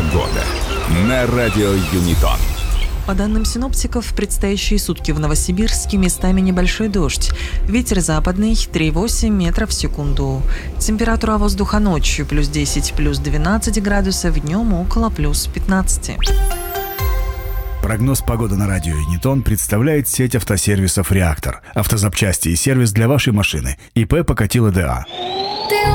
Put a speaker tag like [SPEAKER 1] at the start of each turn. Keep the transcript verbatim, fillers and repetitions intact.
[SPEAKER 1] Погода на радио Юнитон.
[SPEAKER 2] По данным синоптиков, в предстоящие сутки в Новосибирске местами небольшой дождь. Ветер западный три и восемь метров в секунду. Температура воздуха ночью плюс десять, плюс двенадцать градусов, днем около плюс пятнадцать.
[SPEAKER 3] Прогноз погоды на радио Юнитон представляет сеть автосервисов «Реактор». Автозапчасти и сервис для вашей машины. ИП Покатило ДА.